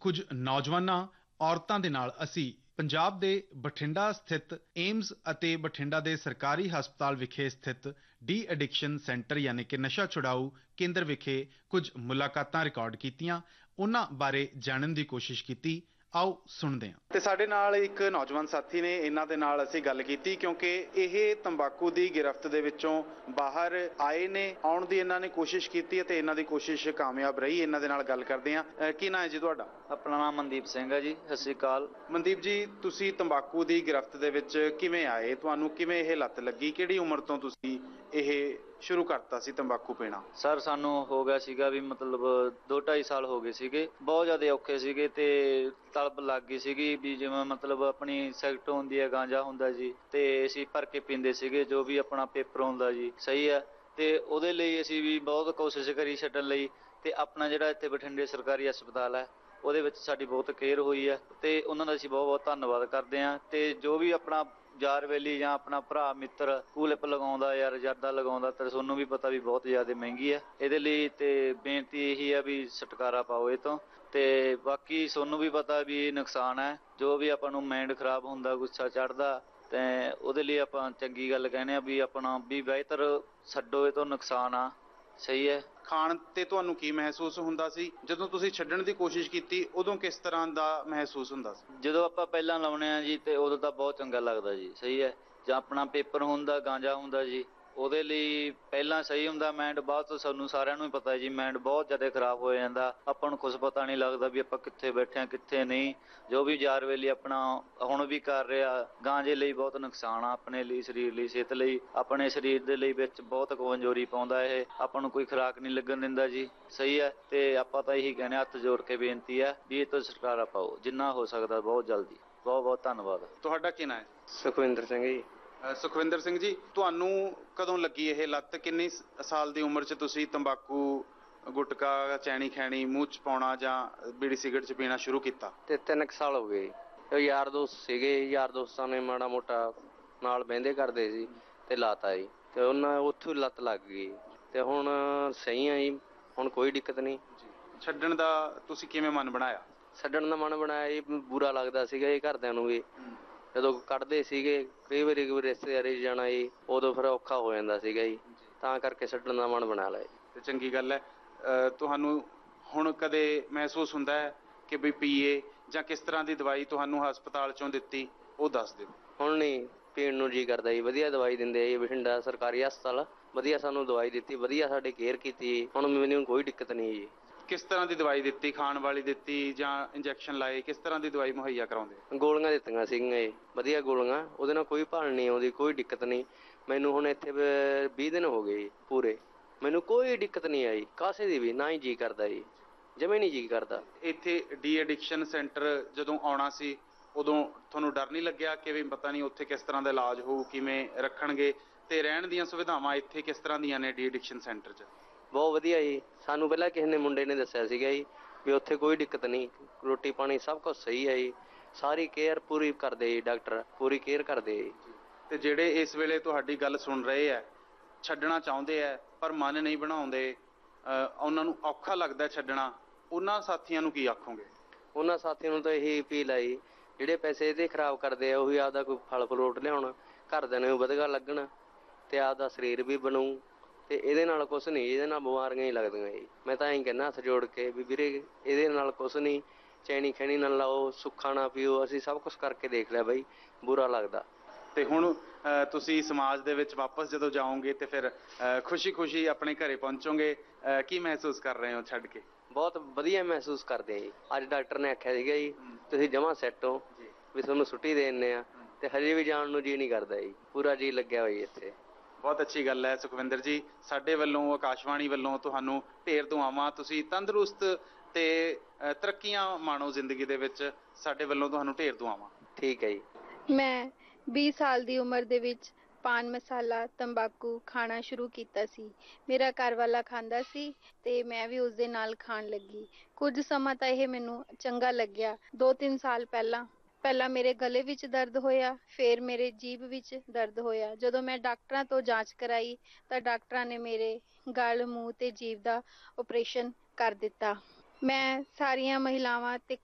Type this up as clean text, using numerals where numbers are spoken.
ਕੁਝ ਨੌਜਵਾਨਾਂ ਔਰਤਾਂ ਦੇ ਨਾਲ ਅਸੀਂ ਪੰਜਾਬ ਦੇ ਬਠਿੰਡਾ ਸਥਿਤ ਏਮਜ਼ ਅਤੇ ਬਠਿੰਡਾ ਦੇ ਸਰਕਾਰੀ ਹਸਪਤਾਲ ਵਿਖੇ ਸਥਿਤ ਡੀ ਐਡਿਕਸ਼ਨ ਸੈਂਟਰ ਯਾਨੀ ਕਿ ਨਸ਼ਾ ਛੁਡਾਊ ਕੇਂਦਰ ਵਿਖੇ ਕੁਝ ਮੁਲਾਕਾਤਾਂ ਰਿਕਾਰਡ ਕੀਤੀਆਂ, ਉਹਨਾਂ ਬਾਰੇ ਜਾਣਨ ਦੀ ਕੋਸ਼ਿਸ਼ ਕੀਤੀ। ਆਓ ਸੁਣਦੇ ਹਾਂ। ਤੇ ਸਾਡੇ ਨਾਲ ਇੱਕ ਨੌਜਵਾਨ ਸਾਥੀ ਨੇ, ਇਹਨਾਂ ਦੇ ਨਾਲ ਅਸੀਂ ਗੱਲ ਕੀਤੀ ਕਿਉਂਕਿ ਇਹ ਤੰਬਾਕੂ ਦੀ ਗਿਰਫਤ ਦੇ ਵਿੱਚੋਂ ਬਾਹਰ ਆਏ ਨੇ। ਆਉਣ ਦੀ ਇਹਨਾਂ ਨੇ ਕੋਸ਼ਿਸ਼ ਕੀਤੀ ਅਤੇ ਇਹਨਾਂ ਦੀ ਕੋਸ਼ਿਸ਼ ਕਾਮਯਾਬ ਰਹੀ। ਇਹਨਾਂ ਦੇ ਨਾਲ ਗੱਲ ਕਰਦੇ ਹਾਂ। ਕੀ ਨਾਂ ਹੈ ਜੀ ਤੁਹਾਡਾ? ਆਪਣਾ ਨਾਮ ਮਨਦੀਪ ਸਿੰਘ ਹੈ ਜੀ। ਸਤਿ ਸ਼੍ਰੀ ਅਕਾਲ। ਮਨਦੀਪ ਜੀ, ਤੁਸੀਂ ਤੰਬਾਕੂ ਦੀ ਗਿਰਫਤ ਦੇ ਵਿੱਚ ਕਿਵੇਂ ਆਏ? ਤੁਹਾਨੂੰ ਕਿਵੇਂ ਇਹ ਲੱਤ ਲੱਗੀ? ਕਿਹੜੀ ਉਮਰ ਤੋਂ ਤੁਸੀਂ ਇਹ ਸ਼ੁਰੂ ਕਰਤਾ ਸੀ ਤੰਬਾਕੂ ਪੀਣਾ? ਸਰ, ਸਾਨੂੰ ਹੋ ਗਿਆ ਸੀਗਾ ਵੀ ਮਤਲਬ 2-2.5 ਸਾਲ ਹੋ ਗਏ ਸੀਗੇ। ਬਹੁਤ ਜ਼ਿਆਦਾ ਔਖੇ ਸੀਗੇ ਤੇ ਤਲਬ ਲੱਗ ਗਈ ਸੀਗੀ ਵੀ ਜਿਵੇਂ ਮਤਲਬ ਆਪਣੀ ਸਿਗਰਟ ਹੁੰਦੀ ਹੈ, ਗਾਂਜਾ ਹੁੰਦਾ ਜੀ, ਤੇ ਅਸੀਂ ਭਰ ਕੇ ਪੀਂਦੇ ਸੀਗੇ ਜੋ ਵੀ ਆਪਣਾ ਪੇਪਰ ਹੁੰਦਾ ਜੀ। ਸਹੀ ਹੈ। ਤੇ ਉਹਦੇ ਲਈ ਅਸੀਂ ਵੀ ਬਹੁਤ ਕੋਸ਼ਿਸ਼ ਕਰੀ ਛੱਡਣ ਲਈ, ਤੇ ਆਪਣਾ ਜਿਹੜਾ ਇੱਥੇ ਬਠਿੰਡੇ ਸਰਕਾਰੀ ਹਸਪਤਾਲ ਹੈ ਉਹਦੇ ਵਿੱਚ ਸਾਡੀ ਬਹੁਤ ਕੇਅਰ ਹੋਈ ਹੈ ਤੇ ਉਹਨਾਂ ਦਾ ਅਸੀਂ ਬਹੁਤ ਬਹੁਤ ਧੰਨਵਾਦ ਕਰਦੇ ਹਾਂ। ਤੇ ਜੋ ਵੀ ਆਪਣਾ ਯਾਰ ਵੈਲੀ ਜਾਂ ਆਪਣਾ ਭਰਾ ਮਿੱਤਰ ਕੂਲਿਪ ਲਗਾਉਂਦਾ, ਯਾਰ ਜਰਦਾ ਲਗਾਉਂਦਾ, ਤੇ ਤੁਹਾਨੂੰ ਵੀ ਪਤਾ ਵੀ ਬਹੁਤ ਜ਼ਿਆਦਾ ਮਹਿੰਗੀ ਹੈ ਇਹਦੇ ਲਈ। ਤੇ ਬੇਨਤੀ ਇਹੀ ਹੈ ਵੀ ਛੁਟਕਾਰਾ ਪਾਓ ਇਹ ਤੋਂ। ਤੇ ਬਾਕੀ ਤੁਹਾਨੂੰ ਵੀ ਪਤਾ ਵੀ ਇਹ ਨੁਕਸਾਨ ਹੈ। ਜੋ ਵੀ ਆਪਾਂ ਨੂੰ ਮਾਈਂਡ ਖਰਾਬ ਹੁੰਦਾ, ਗੁੱਸਾ ਚੜ੍ਹਦਾ, ਤੇ ਉਹਦੇ ਲਈ ਆਪਾਂ ਚੰਗੀ ਗੱਲ ਕਹਿੰਦੇ ਹਾਂ ਵੀ ਆਪਣਾ ਵੀ ਬਿਹਤਰ ਛੱਡੋ, ਇਹ ਤੋਂ ਨੁਕਸਾਨ ਆ। ਸਹੀ ਹੈ। ਖਾਣ ਤੇ ਤੁਹਾਨੂੰ ਕੀ ਮਹਿਸੂਸ ਹੁੰਦਾ ਸੀ? ਜਦੋਂ ਤੁਸੀਂ ਛੱਡਣ ਦੀ ਕੋਸ਼ਿਸ਼ ਕੀਤੀ ਉਦੋਂ ਕਿਸ ਤਰ੍ਹਾਂ ਦਾ ਮਹਿਸੂਸ ਹੁੰਦਾ ਸੀ? ਜਦੋਂ ਆਪਾਂ ਪਹਿਲਾਂ ਲਾਉਣੇ ਆ ਜੀ ਤੇ ਉਦੋਂ ਤਾਂ ਬਹੁਤ ਚੰਗਾ ਲੱਗਦਾ ਜੀ। ਸਹੀ ਹੈ। ਜਾਂ ਆਪਣਾ ਪੇਪਰ ਹੁੰਦਾ, ਗਾਂਜਾ ਹੁੰਦਾ ਜੀ, ਉਹਦੇ ਲਈ ਪਹਿਲਾਂ ਸਹੀ ਹੁੰਦਾ ਮਾਇੰਡ, ਬਾਅਦ ਤੋਂ ਸਾਨੂੰ ਸਾਰਿਆਂ ਨੂੰ ਹੀ ਪਤਾ ਜੀ ਮਾਇੰਡ ਬਹੁਤ ਜ਼ਿਆਦਾ ਖਰਾਬ ਹੋ ਜਾਂਦਾ। ਆਪਾਂ ਨੂੰ ਕੁਛ ਪਤਾ ਨਹੀਂ ਲੱਗਦਾ ਵੀ ਆਪਾਂ ਕਿੱਥੇ ਬੈਠੇ ਹਾਂ ਕਿੱਥੇ ਨਹੀਂ। ਜੋ ਵੀ ਯਾਰ ਵੇਲੀ ਆਪਣਾ ਹੁਣ ਵੀ ਕਰ ਰਿਹਾ, ਗਾਂਜੇ ਲਈ ਬਹੁਤ ਨੁਕਸਾਨ ਆ ਆਪਣੇ ਲਈ, ਸਰੀਰ ਲਈ, ਸਿਹਤ ਲਈ, ਆਪਣੇ ਸਰੀਰ ਦੇ ਲਈ ਵਿੱਚ ਬਹੁਤ ਕਮਜ਼ੋਰੀ ਪਾਉਂਦਾ ਇਹ। ਆਪਾਂ ਨੂੰ ਕੋਈ ਖੁਰਾਕ ਨਹੀਂ ਲੱਗਣ ਦਿੰਦਾ ਜੀ। ਸਹੀ ਹੈ। ਤੇ ਆਪਾਂ ਤਾਂ ਇਹੀ ਕਹਿੰਦੇ, ਹੱਥ ਜੋੜ ਕੇ ਬੇਨਤੀ ਹੈ ਵੀ ਇਹ ਤੋਂ ਛੁਟਕਾਰਾ ਪਾਓ ਜਿੰਨਾ ਹੋ ਸਕਦਾ ਬਹੁਤ ਜਲਦੀ। ਬਹੁਤ ਬਹੁਤ ਧੰਨਵਾਦ। ਤੁਹਾਡਾ ਕੀ ਨਾਂ ਹੈ? ਸੁਖਵਿੰਦਰ ਸਿੰਘ ਜੀ। ਸੁਖਵਿੰਦਰ ਸਿੰਘ ਜੀ, ਤੁਹਾਨੂੰ ਕਦੋਂ ਲੱਗੀ ਇਹ ਲੱਤ? ਕਿੰਨੀ ਸਾਲ ਦੀ ਉਮਰ 'ਚ ਤੁਸੀਂ ਤੰਬਾਕੂ, ਗੁਟਕਾ, ਚੈਣੀ ਖੈਣੀ ਮੂੰਹ 'ਚ ਪਾਉਣਾ ਜਾਂ ਬੀੜੀ ਸਿਗਰਟ 'ਚ ਪੀਣਾ ਸ਼ੁਰੂ ਕੀਤਾ? ਤੇ 3 ਸਾਲ ਹੋ ਗਏ। ਉਹ ਯਾਰ ਦੋਸਤ ਸੀਗੇ, ਯਾਰ ਦੋਸਤਾਂ ਨੇ ਮਾੜਾ ਮੋਟਾ ਨਾਲ ਬਹਿੰਦੇ ਕਰਦੇ ਸੀ ਤੇ ਲਾਤਾ ਜੀ, ਤੇ ਉਹਨਾਂ ਉੱਥੋਂ ਹੀ ਲੱਤ ਲੱਗ ਗਈ। ਤੇ ਹੁਣ ਸਹੀ ਆ ਜੀ, ਹੁਣ ਕੋਈ ਦਿੱਕਤ ਨਹੀਂ। ਛੱਡਣ ਦਾ ਤੁਸੀਂ ਕਿਵੇਂ ਮਨ ਬਣਾਇਆ? ਛੱਡਣ ਦਾ ਮਨ ਬਣਾਇਆ ਜੀ, ਬੁਰਾ ਲੱਗਦਾ ਸੀਗਾ ਜੀ ਘਰਦਿਆਂ ਨੂੰ ਵੀ, ਜਦੋਂ ਕੱਢਦੇ ਸੀਗੇ ਕਈ ਵਾਰੀ ਰਿਸ਼ਤੇਦਾਰੀ ਜਾਣਾ ਜੀ, ਉਦੋਂ ਫਿਰ ਔਖਾ ਹੋ ਜਾਂਦਾ ਸੀਗਾ ਜੀ, ਤਾਂ ਕਰਕੇ ਛੱਡਣ ਦਾ ਮਨ ਬਣਾ ਲਿਆ। ਤੇ ਚੰਗੀ ਗੱਲ ਹੈ। ਤੁਹਾਨੂੰ ਹੁਣ ਕਦੇ ਮਹਿਸੂਸ ਹੁੰਦਾ ਹੈ ਕਿ ਵੀ ਪੀਏ, ਜਾਂ ਕਿਸ ਤਰ੍ਹਾਂ ਦੀ ਦਵਾਈ ਤੁਹਾਨੂੰ ਹਸਪਤਾਲ 'ਚੋਂ ਦਿੱਤੀ ਉਹ ਦੱਸ ਦਿਓ। ਹੁਣ ਨਹੀਂ ਪੀਣ ਨੂੰ ਜੀ ਕਰਦਾ ਜੀ। ਵਧੀਆ ਦਵਾਈ ਦਿੰਦੇ ਆ ਜੀ ਬਠਿੰਡਾ ਸਰਕਾਰੀ ਹਸਪਤਾਲ, ਵਧੀਆ ਸਾਨੂੰ ਦਵਾਈ ਦਿੱਤੀ, ਵਧੀਆ ਸਾਡੇ ਕੇਅਰ ਕੀਤੀ। ਹੁਣ ਮੈਨੂੰ ਕੋਈ ਦਿੱਕਤ ਨਹੀਂ ਜੀ। ਕਿਸ ਤਰ੍ਹਾਂ ਦੀ ਦਵਾਈ ਦਿੱਤੀ? ਖਾਣ ਵਾਲੀ ਦਿੱਤੀ ਜਾਂ ਇੰਜੈਕਸ਼ਨ ਲਾਏ? ਕਿਸ ਤਰ੍ਹਾਂ ਦੀ ਦਵਾਈ ਮੁਹੱਈਆ ਕਰਾਉਂਦੇ? ਗੋਲੀਆਂ ਦਿੱਤੀਆਂ ਸੀਗੀਆਂ ਜੀ, ਵਧੀਆ ਗੋਲੀਆਂ, ਉਹਦੇ ਨਾਲ ਕੋਈ ਭਾਲ ਨਹੀਂ ਆਉਂਦੀ, ਕੋਈ ਦਿੱਕਤ ਨਹੀਂ। ਮੈਨੂੰ ਹੁਣ ਇੱਥੇ 20 ਦਿਨ ਹੋ ਗਏ ਜੀ ਪੂਰੇ, ਮੈਨੂੰ ਕੋਈ ਦਿੱਕਤ ਨਹੀਂ ਆਈ ਕਾਸੇ ਦੀ ਵੀ, ਨਾ ਹੀ ਜੀ ਕਰਦਾ ਜੀ, ਜਮੇ ਨਹੀਂ ਜੀ ਕਰਦਾ। ਇੱਥੇ ਡੀ ਐਡਿਕਸ਼ਨ ਸੈਂਟਰ ਜਦੋਂ ਆਉਣਾ ਸੀ ਉਦੋਂ ਤੁਹਾਨੂੰ ਡਰ ਨਹੀਂ ਲੱਗਿਆ ਕਿ ਵੀ ਪਤਾ ਨਹੀਂ ਉੱਥੇ ਕਿਸ ਤਰ੍ਹਾਂ ਦਾ ਇਲਾਜ ਹੋਊ, ਕਿਵੇਂ ਰੱਖਣਗੇ, ਤੇ ਰਹਿਣ ਦੀਆਂ ਸੁਵਿਧਾਵਾਂ ਇੱਥੇ ਕਿਸ ਤਰ੍ਹਾਂ ਦੀਆਂ ਨੇ ਡੀ ਐਡਿਕਸ਼ਨ ਸੈਂਟਰ 'ਚ? ਬਹੁਤ ਵਧੀਆ ਜੀ। ਸਾਨੂੰ ਪਹਿਲਾਂ ਕਿਸੇ ਨੇ ਮੁੰਡੇ ਨੇ ਦੱਸਿਆ ਸੀਗਾ ਜੀ ਵੀ ਉੱਥੇ ਕੋਈ ਦਿੱਕਤ ਨਹੀਂ, ਰੋਟੀ ਪਾਣੀ ਸਭ ਕੁਛ ਸਹੀ ਹੈ ਜੀ, ਸਾਰੀ ਕੇਅਰ ਪੂਰੀ ਕਰਦੇ ਜੀ, ਡਾਕਟਰ ਪੂਰੀ ਕੇਅਰ ਕਰਦੇ ਜੀ। ਤੇ ਜਿਹੜੇ ਇਸ ਵੇਲੇ ਤੁਹਾਡੀ ਗੱਲ ਸੁਣ ਰਹੇ ਆ, ਛੱਡਣਾ ਚਾਹੁੰਦੇ ਆ ਪਰ ਮਨ ਨਹੀਂ ਬਣਾਉਂਦੇ, ਉਹਨਾਂ ਨੂੰ ਔਖਾ ਲੱਗਦਾ ਛੱਡਣਾ, ਉਹਨਾਂ ਸਾਥੀਆਂ ਨੂੰ ਕੀ ਆਖੋਗੇ? ਉਹਨਾਂ ਸਾਥੀਆਂ ਨੂੰ ਤਾਂ ਇਹੀ ਅਪੀਲ ਆ ਜੀ, ਜਿਹੜੇ ਪੈਸੇ ਇਹਦੇ ਖਰਾਬ ਕਰਦੇ ਆ ਉਹੀ ਆਪਦਾ ਕੋਈ ਫਲ ਫਰੂਟ ਲਿਆਉਣ, ਘਰਦਿਆਂ ਨੂੰ ਵਧੀਆ ਲੱਗਣ ਤੇ ਆਪਦਾ ਸਰੀਰ ਵੀ ਬਣੂ। ਤੇ ਇਹਦੇ ਨਾਲ ਕੁਛ ਨਹੀਂ, ਇਹਦੇ ਨਾਲ ਬਿਮਾਰੀਆਂ ਹੀ ਲੱਗਦੀਆਂ ਜੀ। ਮੈਂ ਤਾਂ ਐਂ ਕਹਿੰਦਾ ਹੱਥ ਜੋੜ ਕੇ ਵੀ ਵੀਰੇ ਇਹਦੇ ਨਾਲ ਕੁਛ ਨਹੀਂ, ਚੈਣੀ ਖੈਣੀ ਨਾਲ ਲਾਓ, ਸੁੱਖਾ ਨਾ ਪੀਓ, ਅਸੀਂ ਸਭ ਕੁਛ ਕਰਕੇ ਦੇਖ ਲਿਆ ਬਈ, ਬੁਰਾ ਲੱਗਦਾ। ਤੇ ਹੁਣ ਤੁਸੀਂ ਸਮਾਜ ਦੇ ਵਿੱਚ ਵਾਪਸ ਜਦੋਂ ਜਾਓਗੇ ਤੇ ਫਿਰ ਖੁਸ਼ੀ ਆਪਣੇ ਘਰੇ ਪਹੁੰਚੋਗੇ, ਕੀ ਮਹਿਸੂਸ ਕਰ ਰਹੇ ਹੋ ਛੱਡ ਕੇ? ਬਹੁਤ ਵਧੀਆ ਮਹਿਸੂਸ ਕਰਦੇ ਆ ਜੀ। ਅੱਜ ਡਾਕਟਰ ਨੇ ਆਖਿਆ ਸੀਗਾ ਜੀ ਤੁਸੀਂ ਜਮਾਂ ਸੈੱਟ ਹੋ, ਵੀ ਤੁਹਾਨੂੰ ਛੁੱਟੀ ਦੇ ਦਿੰਦੇ ਆ, ਤੇ ਹਜੇ ਵੀ ਜਾਣ ਨੂੰ ਜੀ ਨਹੀਂ ਕਰਦਾ ਜੀ, ਪੂਰਾ ਜੀ ਲੱਗਿਆ ਹੋਈ ਇੱਥੇ। ਬਹੁਤ ਅੱਛੀ ਗੱਲ ਹੈ ਸੁਖਵਿੰਦਰ ਜੀ। ਸਾਡੇ ਵੱਲੋਂ, ਆਕਾਸ਼ਵਾਣੀ ਵੱਲੋਂ ਤੁਹਾਨੂੰ ਢੇਰ ਦੁਆਵਾਂ। ਤੁਸੀਂ ਤੰਦਰੁਸਤ ਤੇ ਤਰੱਕੀਆਂ ਮਾਣੋ ਜ਼ਿੰਦਗੀ ਦੇ ਵਿੱਚ। ਸਾਡੇ ਵੱਲੋਂ ਤੁਹਾਨੂੰ ਢੇਰ ਦੁਆਵਾਂ। ਠੀਕ ਹੈ ਜੀ। ਮੈਂ 20 ਸਾਲ ਦੀ ਉਮਰ ਦੇ ਵਿੱਚ ਪਾਨ ਮਸਾਲਾ, ਤੰਬਾਕੂ ਖਾਣਾ ਸ਼ੁਰੂ ਕੀਤਾ ਸੀ। ਮੇਰਾ ਘਰ ਵਾਲਾ ਖਾਂਦਾ ਸੀ ਤੇ ਮੈਂ ਵੀ ਉਸਦੇ ਨਾਲ ਖਾਣ ਲੱਗੀ। ਕੁਝ ਸਮਾਂ ਤਾਂ ਇਹ ਮੈਨੂੰ ਚੰਗਾ ਲੱਗਿਆ। 2-3 ਸਾਲ ਪਹਿਲਾਂ ਮੇਰੇ ਗਲੇ ਵਿੱਚ ਦਰਦ ਹੋਇਆ, ਫਿਰ ਮੇਰੇ ਜੀਭ ਵਿੱਚ ਦਰਦ ਹੋਇਆ। ਜਦੋਂ ਮੈਂ ਡਾਕਟਰਾਂ ਤੋਂ ਜਾਂਚ ਕਰਾਈ ਤਾਂ ਡਾਕਟਰਾਂ ਨੇ ਮੇਰੇ ਗਲ, ਮੂੰਹ ਤੇ ਜੀਭ ਦਾ ਆਪਰੇਸ਼ਨ ਕਰ ਦਿੱਤਾ। ਮੈਂ ਸਾਰੀਆਂ ਮਹਿਲਾਵਾਂ ਤੇ